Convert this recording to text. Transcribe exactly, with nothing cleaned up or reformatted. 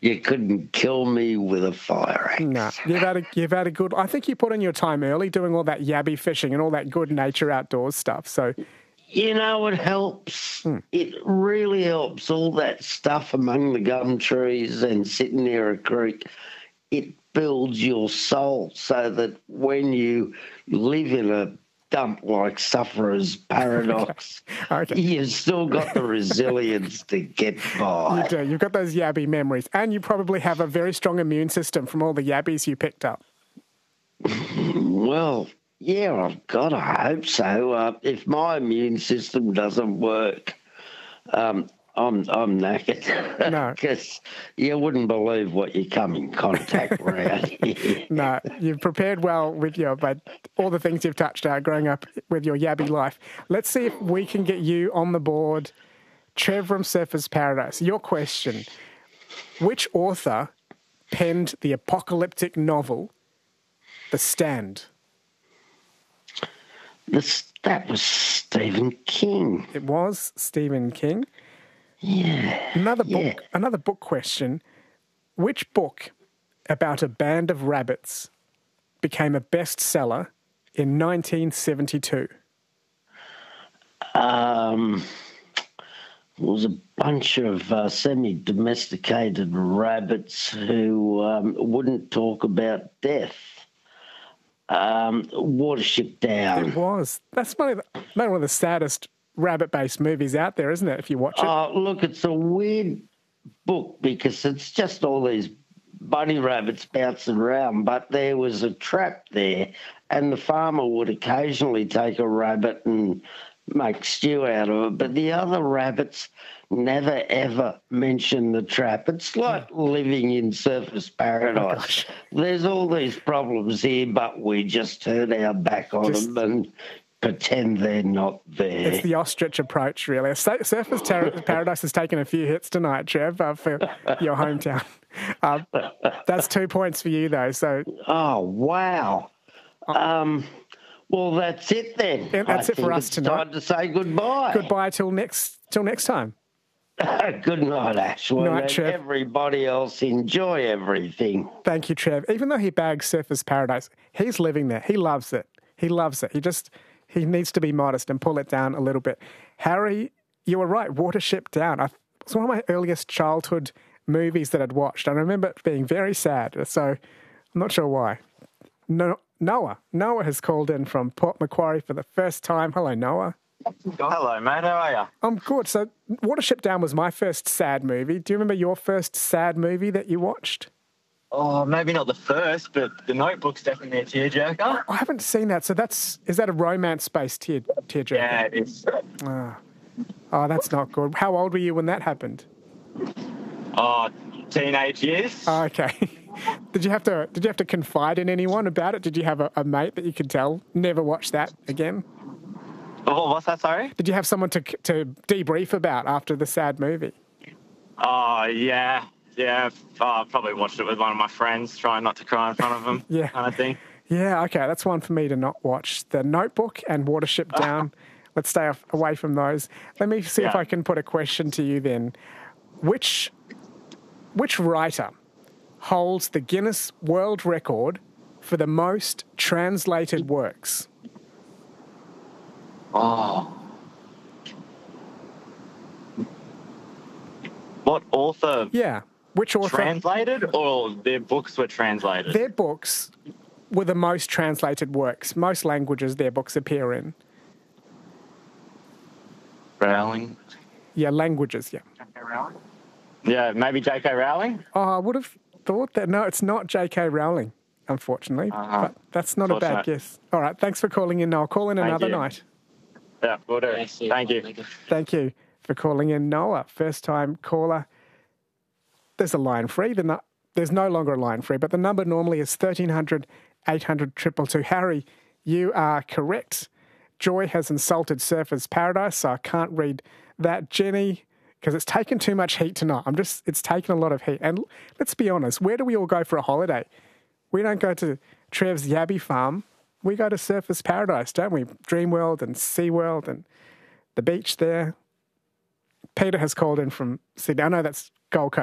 you couldn't kill me with a fire axe. No, you've had a you've had a good. I think you put in your time early doing all that yabby fishing and all that good nature outdoors stuff. So, you know, it helps. Hmm. It really helps. All that stuff among the gum trees and sitting near a creek. It builds your soul so that when you live in a dump like Sufferer's Paradox, okay. Okay. you've still got the resilience to get by. You do. You've got those yabby memories. And you probably have a very strong immune system from all the yabbies you picked up. Well, yeah, I've got to hope so. Uh, if my immune system doesn't work, um, I'm I'm knackered. No. Because you wouldn't believe what you come in contact around here. No, you've prepared well with your, but all the things you've touched out growing up with your yabby life. Let's see if we can get you on the board. Trev from Surfers Paradise, your question. Which author penned the apocalyptic novel, The Stand? This, that was Stephen King. It was Stephen King. Yeah. Another book, yeah. another book question. Which book about a band of rabbits became a bestseller in nineteen seventy-two? Um, there was a bunch of uh, semi-domesticated rabbits who um, wouldn't talk about death. Um, Watership Down. It was. That's one of the, maybe one of the saddest rabbit-based movies out there, isn't it, if you watch it? Oh, look, it's a weird book because it's just all these bunny rabbits bouncing around, but there was a trap there, and the farmer would occasionally take a rabbit and make stew out of it, but the other rabbits never, ever mention the trap. It's like living in Surfers Paradise. Oh, there's all these problems here, but we just turn our back on just... them and pretend they're not there. It's the ostrich approach, really. Surfers Ter- Paradise has taken a few hits tonight, Trev, uh, for your hometown. Uh, that's two points for you, though. So, oh wow. Um, well, that's it then. Yeah, that's I it for us it's tonight. Time to say goodbye. Goodbye till next till next time. Good night, Ashwin. Night, and Trev. Everybody else enjoy everything. Thank you, Trev. Even though he bags Surfers Paradise, he's living there. He loves it. He loves it. He just. He needs to be modest and pull it down a little bit. Harry, you were right. Watership Down. I, it was one of my earliest childhood movies that I'd watched. I remember it being very sad. So I'm not sure why. No, Noah. Noah has called in from Port Macquarie for the first time. Hello, Noah. Hello, mate. How are you? I'm good. So Watership Down was my first sad movie. Do you remember your first sad movie that you watched? Oh, maybe not the first, but The Notebook's definitely a tearjerker. I haven't seen that. So that's is that a romance-based tear tearjerker? Yeah, it is. Oh. oh, that's not good. How old were you when that happened? Oh, teenage years. Oh, okay. Did you have to Did you have to confide in anyone about it? Did you have a, a mate that you could tell never watch that again? Oh, what's that? Sorry. Did you have someone to to debrief about after the sad movie? Oh yeah. Yeah, oh, I probably watched it with one of my friends, trying not to cry in front of them, yeah. kind of thing. Yeah, okay, that's one for me to not watch. The Notebook and Watership Down, let's stay off, away from those. Let me see yeah. if I can put a question to you then. Which, which writer holds the Guinness World Record for the most translated works? Oh. What author? Yeah. Which author? Translated, or their books were translated? Their books were the most translated works. Most languages their books appear in. Rowling? Yeah, languages, yeah. J K Rowling? Yeah, maybe J K Rowling? Oh, I would have thought that. No, it's not J K Rowling, unfortunately. Uh-huh. But that's not a bad guess. All right, thanks for calling in. I'll call in Thank another you. night. Yeah, will do. Thank you. Thank you for calling in, Noah. First-time caller. There's a line free. The no, there's no longer a line free, but the number normally is thirteen hundred, eight hundred, two two two. Harry, you are correct. Joy has insulted Surfers Paradise, so I can't read that. Jenny, because it's taken too much heat tonight. I'm just, it's taken a lot of heat. And let's be honest, where do we all go for a holiday? We don't go to Trev's Yabby Farm. We go to Surfers Paradise, don't we? Dreamworld and SeaWorld and the beach there. Peter has called in from Sydney. I know that's Gold Coast.